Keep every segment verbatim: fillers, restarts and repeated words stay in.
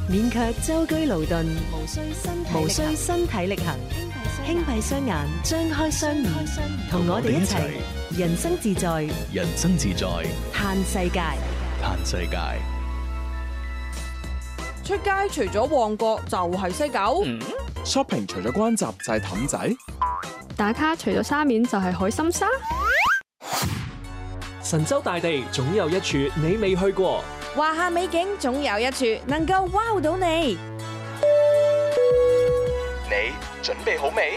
免卻舟車勞頓， 無需身體無需身體力行，輕閉雙眼，張開雙耳，同我哋一齊人生自在， 人生自在， 嘆世界。 嘆世界。 出街除咗旺角就係西九、 嗯、 shopping 除咗關閘就係氹仔， 打卡除咗沙面就係海心沙。 神州大地總有一處你未去過， 華夏美景總有一處能夠 wow 到你。 你準備好未？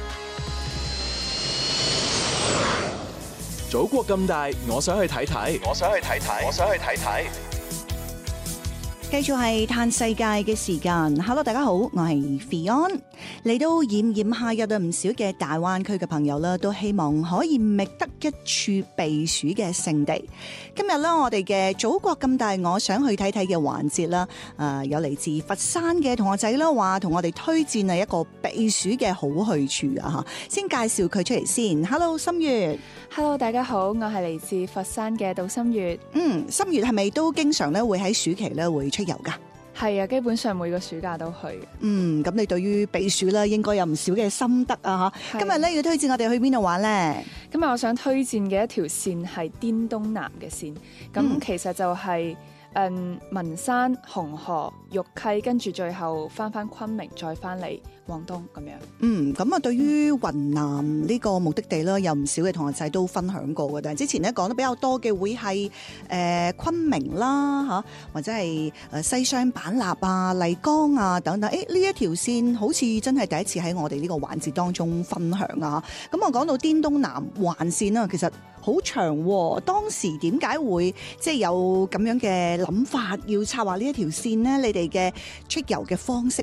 祖國咁大，我想去睇睇，我想去睇睇，我想去睇睇。 繼續係嘆世界嘅時間。Hello， 大家好，我係 Fion。嚟到炎炎夏日啊，唔少嘅大灣區嘅朋友啦，都希望可以覓得一處避暑嘅勝地。今日咧，我哋嘅祖國咁大，我想去睇睇嘅環節啦。誒、呃，有嚟自佛山嘅同學仔啦，話同我哋推薦係一個避暑嘅好去處啊！吓，先介紹佢出嚟先。Hello， 心月。 Hello， 大家好，我係嚟自佛山嘅杜心月。 嗯，心月係咪都經常咧會喺暑期咧會出遊噶？ 係啊，基本上每個暑假都去。 嗯，咁你對於避暑咧，應該有唔少嘅心得啊！吓，今日咧要推薦我哋去邊度玩咧？ 今日我想推薦嘅一條線係滇東南嘅線，咁、嗯、其實就係、是。嗯，文山、紅河、玉溪，跟住最後翻翻昆明，再翻嚟廣東咁樣。嗯， 咁啊，對於雲南呢個目的地咧，有唔少嘅同學仔都分享過嘅。但係之前咧講得比較多嘅會係誒、呃、昆明啦嚇，或者係誒西雙版納啊、麗江啊等等。誒呢一條線好似真係第一次喺我哋呢個環節當中分享啊！咁我講到滇東南環線啦，其實好長喎。當時點解會即係有咁樣嘅諗法要策劃呢一條線呢？你哋嘅出遊嘅方式